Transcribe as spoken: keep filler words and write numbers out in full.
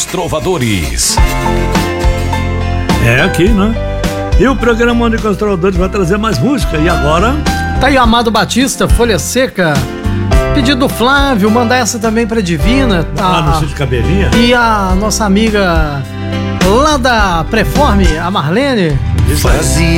Trovadores. É aqui, né? E o programa Mônica Trovadores vai trazer mais música. E agora? Tá aí o Amado Batista, Folha Seca. Pedido do Flávio, mandar essa também pra Divina. Ah, no sítio Cabelinha. E a nossa amiga lá da Preforme, a Marlene. Fazia